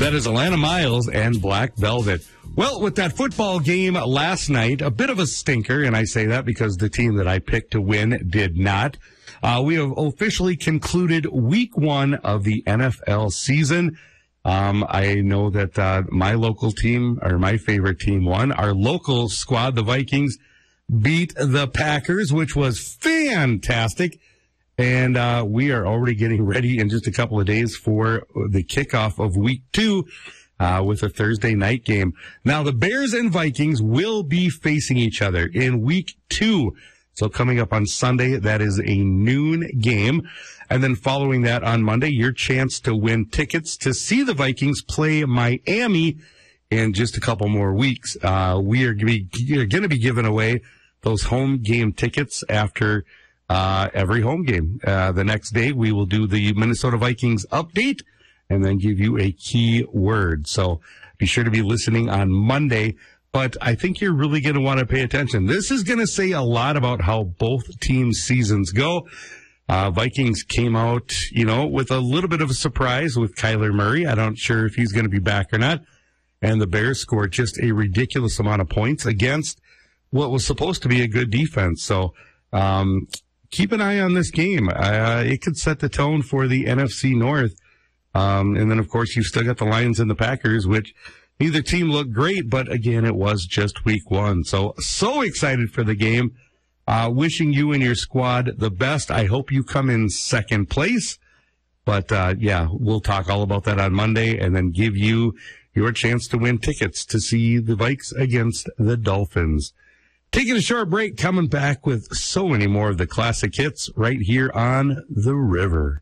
That is Alana Miles and Black Velvet. Well, with that football game last night, a bit of a stinker, and I say that because the team that I picked to win did not. We have officially concluded week 1 of the NFL season. I know that my local team, or my favorite team, won. Our local squad, the Vikings, beat the Packers, which was fantastic. And we are already getting ready in just a couple of days for the kickoff of week 2 with a Thursday night game. Now, the Bears and Vikings will be facing each other in week 2. So coming up on Sunday, that is a noon game. And then following that on Monday, your chance to win tickets to see the Vikings play Miami in just a couple more weeks. We are going to be giving away those home game tickets after every home game. The next day, we will do the Minnesota Vikings update and then give you a key word. So be sure to be listening on Monday. But I think you're really going to want to pay attention. This is going to say a lot about how both teams' seasons go. Vikings came out, with a little bit of a surprise with Kyler Murray. I'm not sure if he's going to be back or not. And the Bears scored just a ridiculous amount of points against what was supposed to be a good defense. So keep an eye on this game. It could set the tone for the NFC North. And then, of course, you've still got the Lions and the Packers, which neither team looked great, but again, it was just week 1. So excited for the game. Wishing you and your squad the best. I hope you come in second place. But, we'll talk all about that on Monday and then give you your chance to win tickets to see the Vikes against the Dolphins. Taking a short break, coming back with so many more of the classic hits right here on The River.